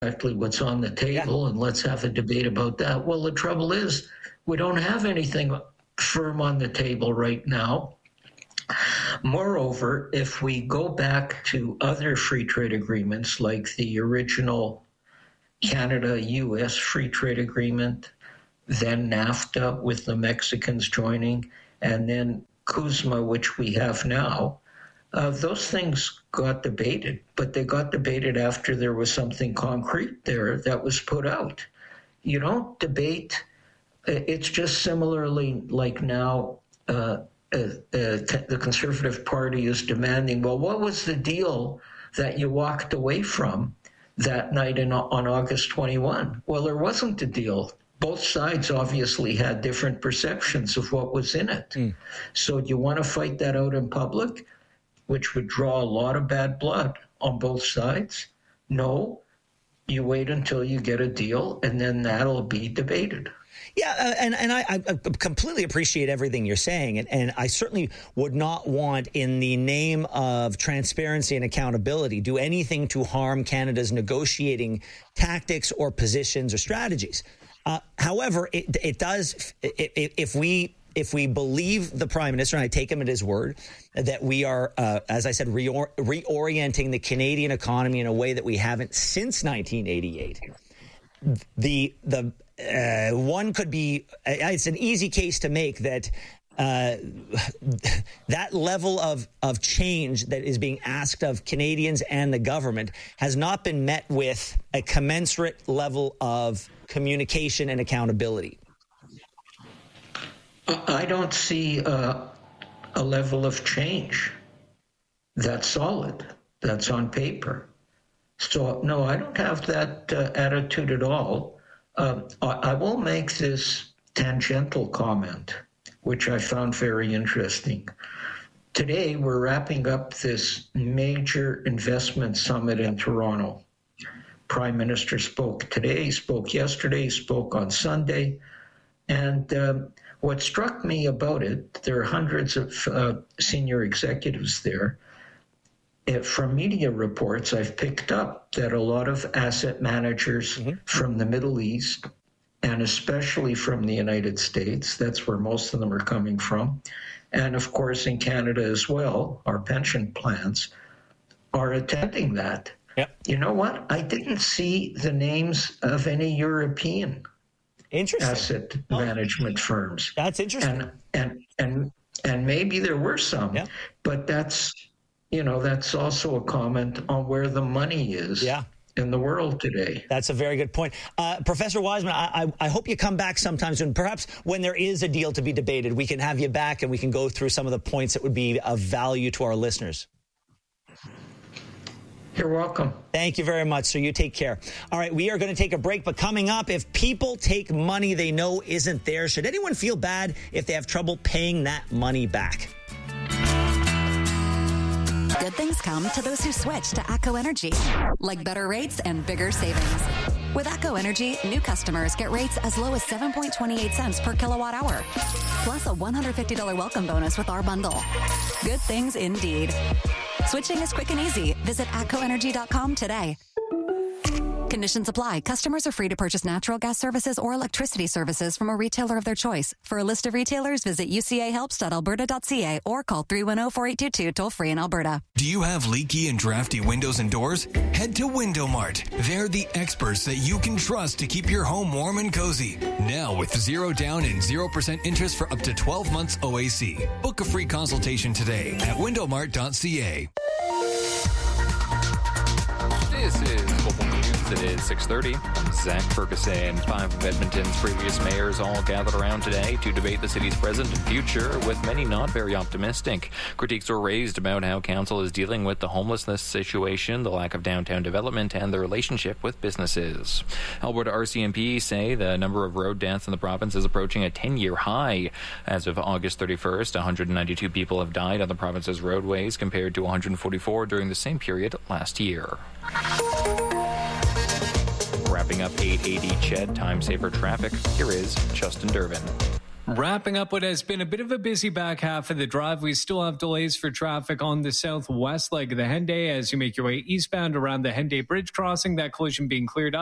exactly what's on the table, and let's have a debate about that. Well, the trouble is we don't have anything firm on the table right now. Moreover, if we go back to other free trade agreements like the original Canada-US free trade agreement, then NAFTA with the Mexicans joining, and then CUSMA, which we have now, those things got debated, but they got debated after there was something concrete there that was put out. You don't debate. It's just similarly like now the Conservative Party is demanding, well, what was the deal that you walked away from that night on August 21? Well, there wasn't a deal. Both sides obviously had different perceptions of what was in it. So do you want to fight that out in public, which would draw a lot of bad blood on both sides? No, you wait until you get a deal, and then that'll be debated. Yeah, and I completely appreciate everything you're saying, and I certainly would not want, in the name of transparency and accountability, do anything to harm Canada's negotiating tactics or positions or strategies. However, it does, if we believe the Prime Minister, and I take him at his word, that we are, as I said, reorienting the Canadian economy in a way that we haven't since 1988. The one could be, it's an easy case to make that that level of change that is being asked of Canadians and the government has not been met with a commensurate level of communication and accountability. I don't see a level of change that's solid, that's on paper. So, no, I don't have that attitude at all. I will make this tangential comment, which I found very interesting. Today, we're wrapping up this major investment summit in Toronto. Prime Minister spoke today, spoke yesterday, spoke on Sunday. And what struck me about it, there are hundreds of senior executives there. From media reports, I've picked up that a lot of asset managers from the Middle East, and especially from the United States, that's where most of them are coming from, and of course in Canada as well, our pension plans, are attending that. Yep. You know what? I didn't see the names of any European asset management firms. That's interesting. And maybe there were some, but that's also a comment on where the money is in the world today. That's a very good point. Professor Wiseman, I hope you come back sometime soon. Perhaps when there is a deal to be debated, we can have you back and we can go through some of the points that would be of value to our listeners. You're welcome. Thank you very much, sir. You take care. All right, we are going to take a break, but coming up, if people take money they know isn't theirs, should anyone feel bad if they have trouble paying that money back? Good things come to those who switch to ATCO Energy, like better rates and bigger savings. With ATCO Energy, new customers get rates as low as 7.28 cents per kilowatt hour, plus a $150 welcome bonus with our bundle. Good things indeed. Switching is quick and easy. Visit atcoenergy.com today. Conditions apply. Customers are free to purchase natural gas services or electricity services from a retailer of their choice. For a list of retailers, visit ucahelps.alberta.ca or call 310-4822 toll-free in Alberta. Do you have leaky and drafty windows and doors? Head to Window Mart. They're the experts that you can trust to keep your home warm and cozy. Now with 0 down and 0% interest for up to 12 months OAC. Book a free consultation today at windowmart.ca. This is Global News. It is 6:30. I'm Zach Ferguson. 5 of Edmonton's previous mayors all gathered around today to debate the city's present and future, with many not very optimistic. Critiques were raised about how council is dealing with the homelessness situation, the lack of downtown development, and the relationship with businesses. Alberta RCMP say the number of road deaths in the province is approaching a 10-year high. As of August 31st, 192 people have died on the province's roadways compared to 144 during the same period last year. Wrapping up 880 CHED Time Saver Traffic, here is Justin Durbin. Wrapping up what has been a bit of a busy back half of the drive, we still have delays for traffic on the southwest leg of the Henday as you make your way eastbound around the Henday Bridge crossing. That collision being cleared up.